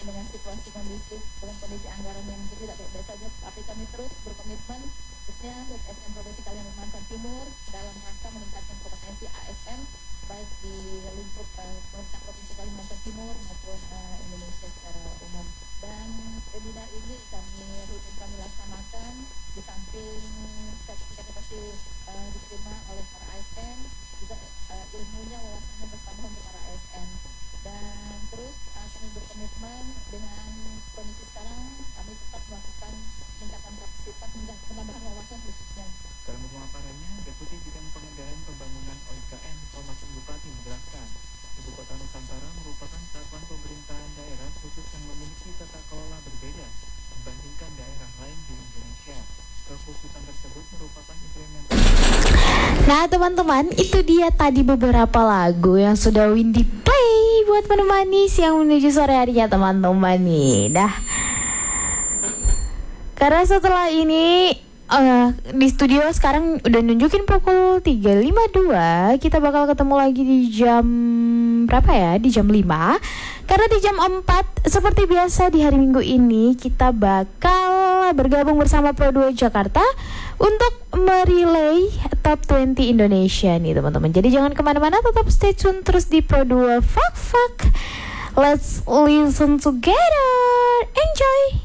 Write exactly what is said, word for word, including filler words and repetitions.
dengan situasi kondisi dengan kondisi anggaran yang tidak baik-baik saja, tapi kami terus berkomitmen khususnya U S M Provinsi Kalimantan Timur dalam rangka meningkatkan kompetensi A S N baik di lingkup uh, pemerintah Provinsi Kalimantan Timur maupun uh, Indonesia secara umum. Dan webinar ini kami rutin kami laksanakan di samping sertifikat yang pasti uh, diterima oleh para A S N, juga uh, ilmunya wawasannya bertambah untuk para A S N. Dan terus uh, kami berkomitmen dengan kondisi sekarang kami tetap melakukan peningkatan kapasitas dan penambahan wawasan khususnya. Dalam pemaparannya, Deputi Bidang Pengendalian Pembangunan O I K M Thomas Bupati menjelaskan, Ibu Kota Nusantara merupakan satuan pemerintahan daerah khusus yang memiliki tata kelola berbeda dibandingkan daerah lain di Indonesia. Kekhususan tersebut merupakan implementasi. Nah teman-teman, itu dia tadi beberapa lagu yang sudah Windy play buat menemani siang menuju sore harinya teman-teman nih. Dah. Karena setelah ini uh, di studio sekarang udah nunjukin pukul tiga lima puluh dua. Kita bakal ketemu lagi di jam berapa ya? Di jam lima. Karena di jam empat seperti biasa di hari Minggu ini kita bakal bergabung bersama Pro dua Jakarta untuk merelay Top dua puluh Indonesia nih teman-teman. Jadi jangan kemana-mana, tetap stay tune terus di Pro dua Fuck Fuck. Let's listen together. Enjoy.